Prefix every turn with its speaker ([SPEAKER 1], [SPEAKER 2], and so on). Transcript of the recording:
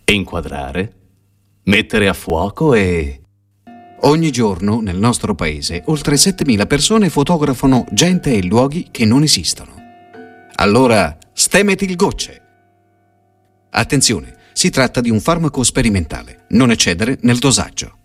[SPEAKER 1] inquadrare, mettere a fuoco e...
[SPEAKER 2] Ogni giorno nel nostro paese oltre 7.000 persone fotografano gente e luoghi che non esistono. Allora, stemeti il gocce. Attenzione, si tratta di un farmaco sperimentale, non eccedere nel dosaggio.